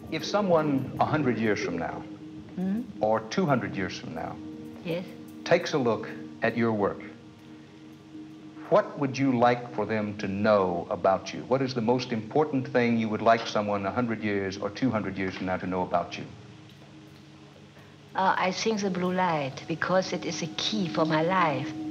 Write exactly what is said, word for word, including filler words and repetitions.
If someone a hundred years from now, Hmm? or two hundred years from now, Yes. takes a look at your work, what would you like for them to know about you? What is the most important thing you would like someone a hundred years or two hundred years from now to know about you? Uh, I think the blue light, because it is a key for my life.